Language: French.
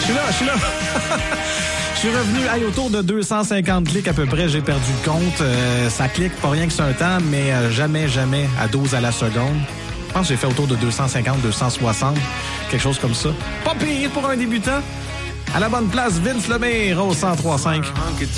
Je suis là. Je suis revenu autour de 250 clics à peu près. J'ai perdu le compte. Ça clique pas rien que c'est un temps, mais jamais à 12 à la seconde. Je pense que j'ai fait autour de 250, 260, quelque chose comme ça. Pas pire pour un débutant. À la bonne place, Vince Lemire au 103.5.